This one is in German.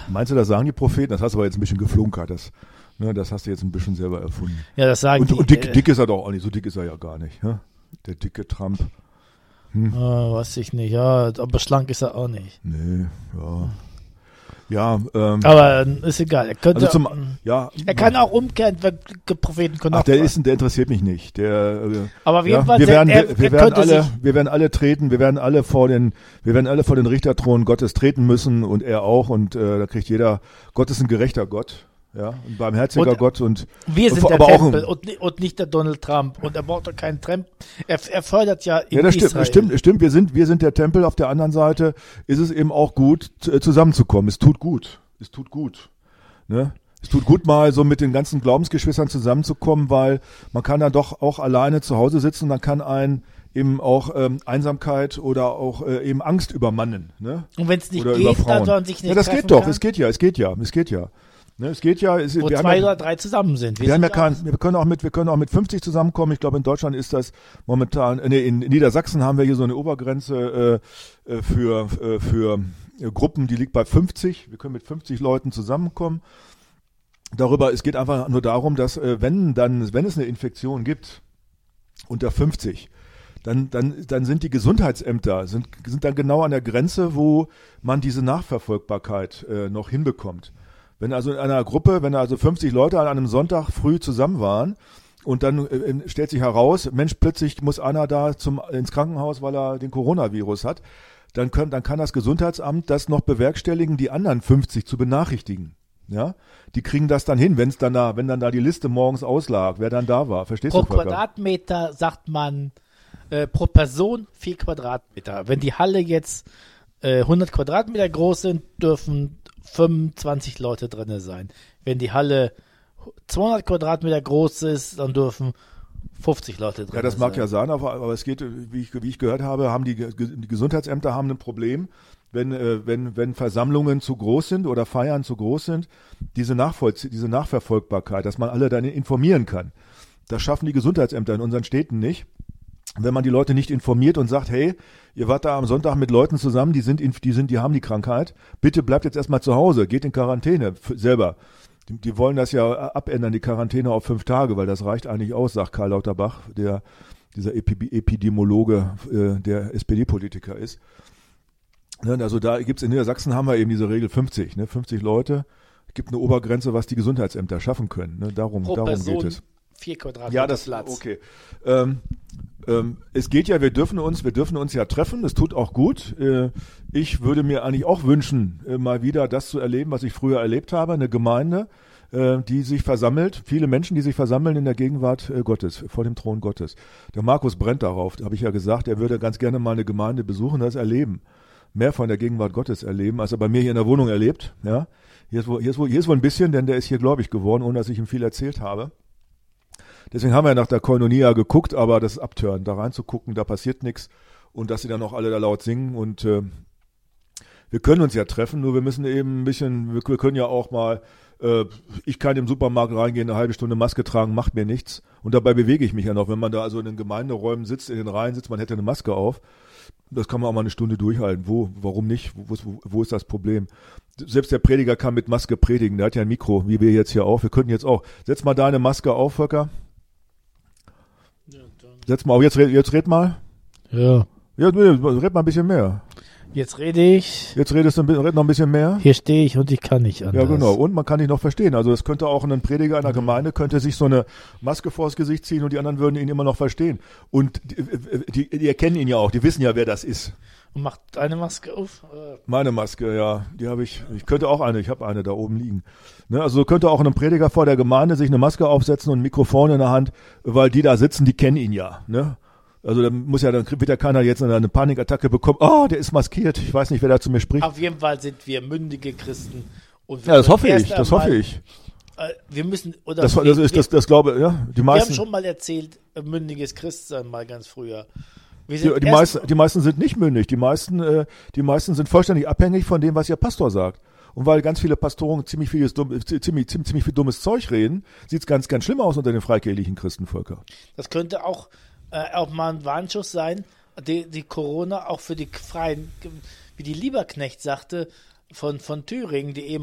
Meinst du, das sagen die Propheten? Das hast du aber jetzt ein bisschen geflunkert. Das hast du jetzt ein bisschen selber erfunden. Ja, das sagen die. Und dick ist er doch auch nicht. So dick ist er ja gar nicht. Ja? Der dicke Trump. Weiß ich nicht. Ja, aber schlank ist er auch nicht. Nee, ja. Ja, aber ist egal. Er könnte, er kann auch umkehren, wenn Propheten können. Der interessiert mich nicht. Aber auf jeden Fall, wir werden alle treten, wir werden alle vor den Richterthron Gottes treten müssen und er auch und da kriegt jeder. Gott ist ein gerechter Gott. Ja, ein barmherziger Gott und wir sind der Tempel und nicht der Donald Trump und er braucht doch keinen Tempel. Er fördert ja in Israel. Stimmt. Wir sind der Tempel. Auf der anderen Seite ist es eben auch gut, zusammenzukommen. Es tut gut. Ne? Es tut gut, mal so mit den ganzen Glaubensgeschwistern zusammenzukommen, weil man kann dann doch auch alleine zu Hause sitzen und dann kann einen eben auch Einsamkeit oder auch eben Angst übermannen. Ne? Und wenn es nicht geht, dann sollen sich nicht treffen. Das geht doch. Es geht ja. Ne, es geht ja, wo zwei oder drei zusammen sind. Wir können auch mit 50 zusammenkommen. Ich glaube, in Deutschland ist das momentan, in Niedersachsen haben wir hier so eine Obergrenze für Gruppen, die liegt bei 50. Wir können mit 50 Leuten zusammenkommen. Es geht einfach nur darum, dass wenn es eine Infektion gibt unter 50, dann sind die Gesundheitsämter sind dann genau an der Grenze, wo man diese Nachverfolgbarkeit noch hinbekommt. Wenn also in einer Gruppe, 50 Leute an einem Sonntag früh zusammen waren und dann stellt sich heraus, Mensch, plötzlich muss einer da ins Krankenhaus, weil er den Coronavirus hat, dann kann das Gesundheitsamt das noch bewerkstelligen, die anderen 50 zu benachrichtigen. Ja, die kriegen das dann hin, wenn dann da die Liste morgens auslag, wer dann da war. Verstehst du? Pro Quadratmeter sagt man pro Person 4 Quadratmeter. Wenn die Halle jetzt 100 Quadratmeter groß sind, dürfen 25 Leute drin sein. Wenn die Halle 200 Quadratmeter groß ist, dann dürfen 50 Leute drin sein. Ja, das mag ja sein, aber es geht, wie ich gehört habe, haben die Gesundheitsämter haben ein Problem, wenn Versammlungen zu groß sind oder Feiern zu groß sind, diese Nachverfolgbarkeit, dass man alle dann informieren kann. Das schaffen die Gesundheitsämter in unseren Städten nicht. Wenn man die Leute nicht informiert und sagt, hey, ihr wart da am Sonntag mit Leuten zusammen, die haben die Krankheit, bitte bleibt jetzt erstmal zu Hause, geht in Quarantäne selber. Die wollen das ja abändern, die Quarantäne auf 5 Tage, weil das reicht eigentlich aus, sagt Karl Lauterbach, dieser Epidemiologe, der SPD-Politiker ist. Also da gibt's in Niedersachsen haben wir eben diese Regel 50, 50 Leute, gibt eine Obergrenze, was die Gesundheitsämter schaffen können. Darum geht es. 4 Quadratmeter ja, das Platz. Okay. Es geht ja, wir dürfen uns ja treffen, das tut auch gut. Ich würde mir eigentlich auch wünschen, mal wieder das zu erleben, was ich früher erlebt habe, eine Gemeinde, die sich versammelt, viele Menschen, die sich versammeln in der Gegenwart Gottes, vor dem Thron Gottes. Der Markus brennt darauf, habe ich ja gesagt, er würde ganz gerne mal eine Gemeinde besuchen, das erleben. Mehr von der Gegenwart Gottes erleben, als er bei mir hier in der Wohnung erlebt. Ja? Hier ist wohl ein bisschen, denn der ist hier gläubig geworden, ohne dass ich ihm viel erzählt habe. Deswegen haben wir nach der Koinonia geguckt, aber das ist Abtören, da reinzugucken, da passiert nichts und dass sie dann auch alle da laut singen und wir können uns ja treffen, nur wir müssen eben ein bisschen, wir können ja auch mal, ich kann im Supermarkt reingehen, eine halbe Stunde Maske tragen, macht mir nichts und dabei bewege ich mich ja noch, wenn man da also in den Gemeinderäumen sitzt, in den Reihen sitzt, man hätte eine Maske auf, das kann man auch mal eine Stunde durchhalten, warum nicht, wo ist das Problem? Selbst der Prediger kann mit Maske predigen, der hat ja ein Mikro, wie wir jetzt hier auch, wir könnten jetzt auch, setz mal deine Maske auf, Volker. Setz mal auf, jetzt red mal. Ja. Ja, red mal ein bisschen mehr. Jetzt rede ich. Jetzt red noch ein bisschen mehr. Hier stehe ich und ich kann nicht anders. Ja, genau. Und man kann dich noch verstehen. Also es könnte auch ein Prediger einer Gemeinde, könnte sich so eine Maske vors Gesicht ziehen und die anderen würden ihn immer noch verstehen. Und die erkennen ihn ja auch, die wissen ja, wer das ist. Und macht deine Maske auf? Meine Maske, ja. Die habe ich könnte auch ich habe eine da oben liegen. Ne, also könnte auch ein Prediger vor der Gemeinde sich eine Maske aufsetzen und ein Mikrofon in der Hand, weil die da sitzen, die kennen ihn ja. Ne? Also dann wird ja keiner jetzt eine Panikattacke bekommen. Oh, der ist maskiert. Ich weiß nicht, wer da zu mir spricht. Auf jeden Fall sind wir mündige Christen. Und ja, das hoffe ich. Wir müssen, oder das glaube, ja. Wir haben schon mal erzählt, mündiges Christsein mal ganz früher. Die meisten sind nicht mündig. Die meisten sind vollständig abhängig von dem, was ihr Pastor sagt. Und weil ganz viele Pastoren ziemlich viel dummes Zeug reden, sieht es ganz, ganz schlimm aus unter den freikirchlichen Christenvölkern. Das könnte auch mal ein Warnschuss sein, die Corona auch für die Freien, wie die Lieberknecht sagte, von Thüringen, die